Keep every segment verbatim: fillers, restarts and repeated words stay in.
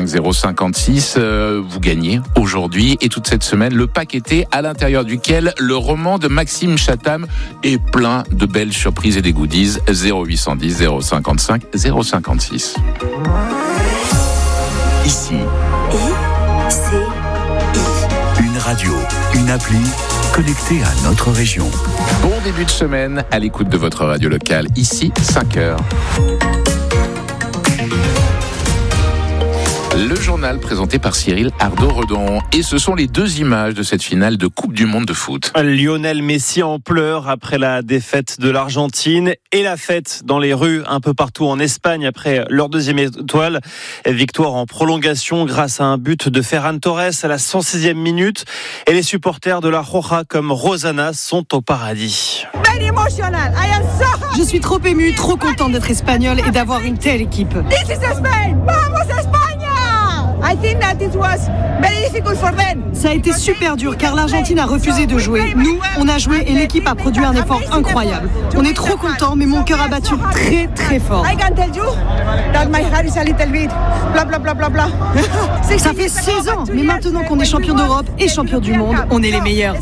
cinq zéro cinquante-six. Euh, vous gagnez aujourd'hui et toute cette semaine le pack été à l'intérieur duquel le roman de Maxime Chatham est plein de belles surprises et des goodies. zéro huit cent dix zéro cinquante-cinq zéro cinquante-six. Ici. I, C, I. Une radio, une appli connectée à notre région. Bon début de semaine à l'écoute de votre radio locale. Ici, cinq heures. Le journal présenté par Cyril Ardo-Redon. Et ce sont les deux images de cette finale de Coupe du Monde de foot. Lionel Messi en pleurs après la défaite de l'Argentine et la fête dans les rues un peu partout en Espagne après leur deuxième étoile. Victoire en prolongation grâce à un but de Ferran Torres à la cent sixième minute. Et les supporters de la Roja comme Rosana sont au paradis. Je suis trop émue, trop contente d'être espagnole et d'avoir une telle équipe. This is Spain! Vamos España! I think that it was very difficult for them. Ça a été super dur car l'Argentine a refusé de jouer. Nous, on a joué et l'équipe a produit un effort incroyable. On est trop contents, mais mon cœur a battu très très fort. I can tell you that my heart is a little bit bla bla bla bla bla. Ça fait seize ans, mais maintenant qu'on est champion d'Europe et champion du monde, on est les meilleurs.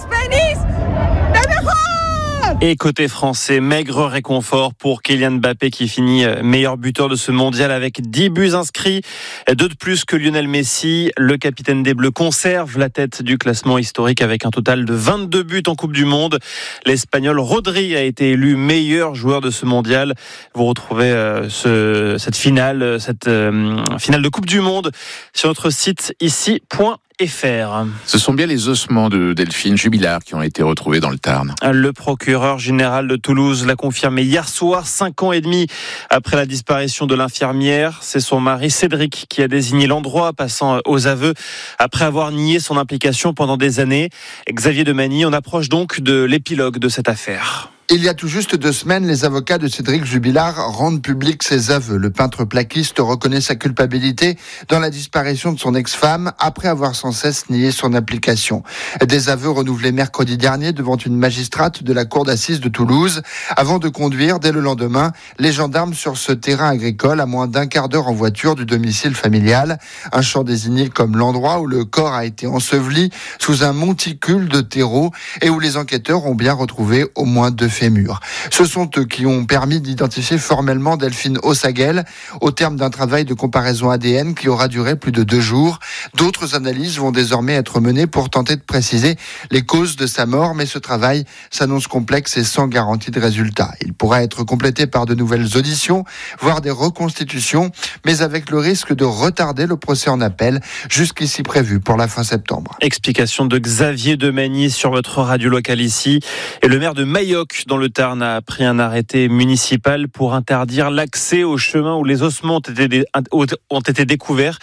Et côté français, maigre réconfort pour Kylian Mbappé qui finit meilleur buteur de ce mondial avec dix buts inscrits, deux de plus que Lionel Messi. Le capitaine des Bleus conserve la tête du classement historique avec un total de vingt-deux buts en Coupe du Monde. L'Espagnol Rodri a été élu meilleur joueur de ce mondial. Vous retrouvez euh, ce, cette finale, cette euh, finale de Coupe du Monde sur notre site ici point F R. Ce sont bien les ossements de Delphine Jubilard qui ont été retrouvés dans le Tarn. Le procureur général de Toulouse l'a confirmé hier soir, cinq ans et demi après la disparition de l'infirmière. C'est son mari Cédric qui a désigné l'endroit, passant aux aveux après avoir nié son implication pendant des années. Xavier Demagny, on approche donc de l'épilogue de cette affaire. Il y a tout juste deux semaines, les avocats de Cédric Jubilard rendent publics ses aveux. Le peintre plaquiste reconnaît sa culpabilité dans la disparition de son ex-femme après avoir sans cesse nié son implication. Des aveux renouvelés mercredi dernier devant une magistrate de la cour d'assises de Toulouse avant de conduire dès le lendemain les gendarmes sur ce terrain agricole à moins d'un quart d'heure en voiture du domicile familial. Un champ désigné comme l'endroit où le corps a été enseveli sous un monticule de terreau et où les enquêteurs ont bien retrouvé au moins deux fémurs. Ce sont eux qui ont permis d'identifier formellement Delphine Ossaguel au terme d'un travail de comparaison A D N qui aura duré plus de deux jours. D'autres analyses vont désormais être menées pour tenter de préciser les causes de sa mort, mais ce travail s'annonce complexe et sans garantie de résultat. Il pourra être complété par de nouvelles auditions, voire des reconstitutions, mais avec le risque de retarder le procès en appel, jusqu'ici prévu pour la fin septembre. Explication de Xavier Demagny sur votre radio locale ici. Et le maire de Mailloc dans le Tarn a pris un arrêté municipal pour interdire l'accès au chemin où les ossements ont été, dé- ont été découverts.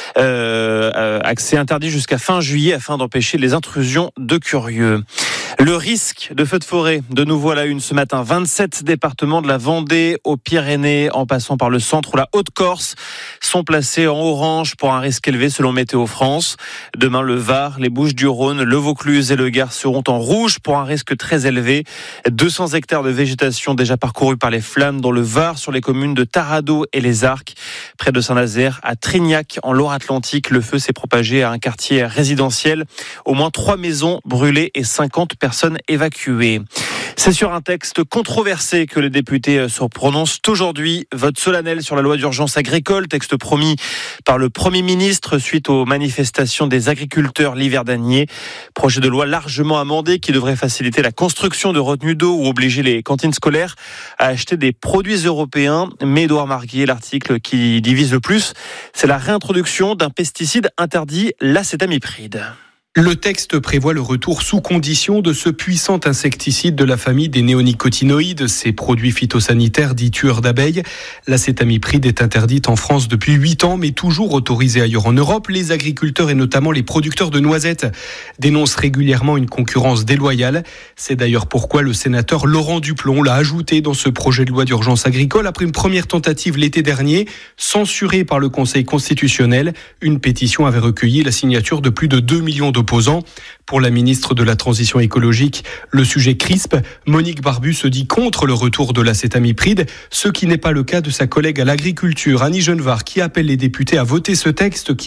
Euh, accès interdit jusqu'à fin juillet afin d'empêcher les intrusions de curieux. Le risque de feux de forêt, de nouveau à la une ce matin. vingt-sept départements de la Vendée aux Pyrénées, en passant par le centre ou la Haute-Corse, sont placés en orange pour un risque élevé selon Météo France. Demain, le Var, les Bouches-du-Rhône, le Vaucluse et le Gard seront en rouge pour un risque très élevé. deux cents hectares de végétation déjà parcourus par les flammes dans le Var sur les communes de Taradot et les Arcs. Près de Saint-Nazaire, à Trignac, en Loire-Atlantique, le feu s'est propagé à un quartier résidentiel. Au moins trois maisons brûlées et cinquante personnes évacuées. C'est sur un texte controversé que les députés se prononcent aujourd'hui. Vote solennel sur la loi d'urgence agricole, texte promis par le Premier ministre suite aux manifestations des agriculteurs l'hiver dernier. Projet de loi largement amendé qui devrait faciliter la construction de retenues d'eau ou obliger les cantines scolaires à acheter des produits européens. Mais Édouard Marguier, l'article qui divise le plus, c'est la réintroduction d'un pesticide interdit, l'acétamipride. Le texte prévoit le retour sous condition de ce puissant insecticide de la famille des néonicotinoïdes, ces produits phytosanitaires dits tueurs d'abeilles. L'acétamipride est interdite en France depuis huit ans, mais toujours autorisée ailleurs en Europe. Les agriculteurs et notamment les producteurs de noisettes dénoncent régulièrement une concurrence déloyale. C'est d'ailleurs pourquoi le sénateur Laurent Duplon l'a ajouté dans ce projet de loi d'urgence agricole après une première tentative l'été dernier, censurée par le Conseil constitutionnel. Une pétition avait recueilli la signature de plus de deux millions d'opposants. Pour la ministre de la Transition écologique, le sujet crispe. Monique Barbu se dit contre le retour de l'acétamipride, ce qui n'est pas le cas de sa collègue à l'agriculture, Annie Genevard, qui appelle les députés à voter ce texte qui